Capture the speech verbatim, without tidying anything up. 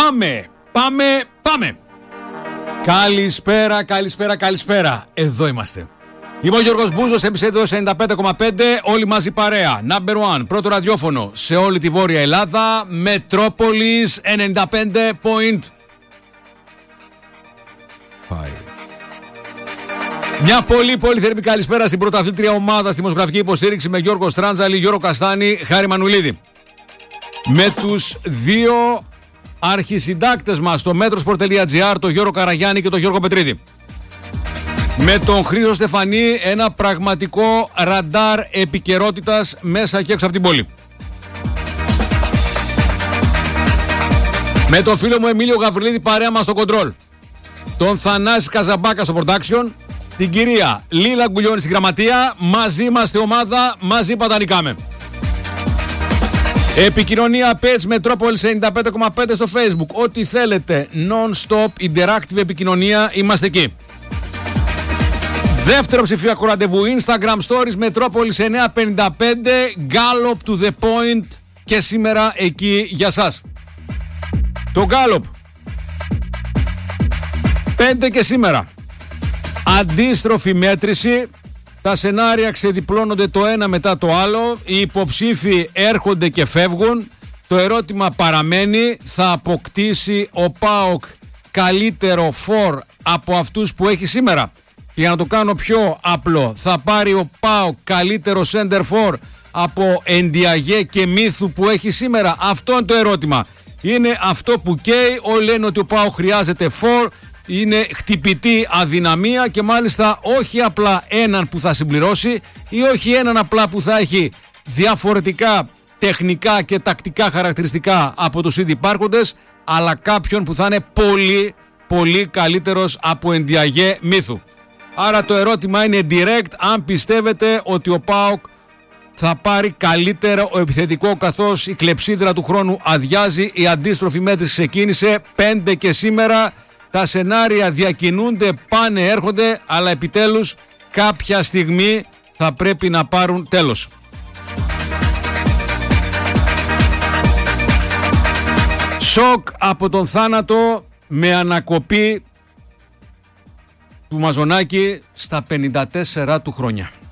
Πάμε, πάμε, πάμε. Καλησπέρα, καλησπέρα, καλησπέρα. Εδώ είμαστε. Είμαι ο Γιώργος Μπούζος, επεισόδιο ενενήντα πέντε κόμμα πέντε, όλοι μαζί παρέα. Number one, πρώτο ραδιόφωνο σε όλη τη Βόρεια Ελλάδα. Μετρόπολης ενενήντα πέντε κόμμα πέντε. Μια πολύ πολύ θερμή καλησπέρα στην πρωταθλήτρια ομάδα στη δημοσιογραφική υποστήριξη με Γιώργο Στράντζαλη, Γιώργο Καστάνη, Χάρη Μανουλίδη. Με τους δύο αρχισυντάκτες μας στο μέτροσπορ τελεία τζι άρ, τον Γιώργο Καραγιάννη και τον Γιώργο Πετρίδη. Με τον Χρήστο Στεφανή, ένα πραγματικό ραντάρ επικαιρότητας μέσα και έξω από την πόλη. Με τον φίλο μου Εμίλιο Γαβριλίδη παρέα μας στο κοντρόλ. Τον Θανάση Καζαμπάκα στο production. Την κυρία Λίλα Γκουλιώνη στη γραμματεία. Μαζί είμαστε ομάδα, μαζί πατανικάμε. Επικοινωνία page Μετρόπολης ενενήντα πέντε κόμμα πέντε στο Facebook. Ό,τι θέλετε, non-stop interactive επικοινωνία, είμαστε εκεί. Δεύτερο ψηφιακό ραντεβού, Instagram Stories Μετρόπολης εννιακόσια πενήντα πέντε, Gallop to the point και σήμερα εκεί για σας. Το Gallop. Πέντε και σήμερα. Αντίστροφη μέτρηση. Τα σενάρια ξεδιπλώνονται το ένα μετά το άλλο. Οι υποψήφοι έρχονται και φεύγουν. Το ερώτημα παραμένει, θα αποκτήσει ο ΠΑΟΚ καλύτερο φορ από αυτούς που έχει σήμερα? Για να το κάνω πιο απλό, θα πάρει ο ΠΑΟΚ καλύτερο center for από Ενδιαγέ και Μύθου που έχει σήμερα? Αυτό είναι το ερώτημα. Είναι αυτό που καίει. Όλοι λένε ότι ο ΠΑΟΚ χρειάζεται φορ. Είναι χτυπητή αδυναμία και μάλιστα όχι απλά έναν που θα συμπληρώσει ή όχι έναν απλά που θα έχει διαφορετικά τεχνικά και τακτικά χαρακτηριστικά από τους ήδη υπάρχοντες, αλλά κάποιον που θα είναι πολύ πολύ καλύτερος από Ενδιαγέ Μύθου. Άρα το ερώτημα είναι direct, αν πιστεύετε ότι ο ΠΑΟΚ θα πάρει καλύτερο ο επιθετικό, καθώς η κλεψίδρα του χρόνου αδειάζει, η αντίστροφη μέτρηση ξεκίνησε, πέντε και σήμερα. Τα σενάρια διακινούνται, πάνε, έρχονται, αλλά επιτέλους κάποια στιγμή θα πρέπει να πάρουν τέλος. Σοκ από τον θάνατο με ανακοπή του Μαζονάκη στα πενήντα τέσσερα του χρόνια.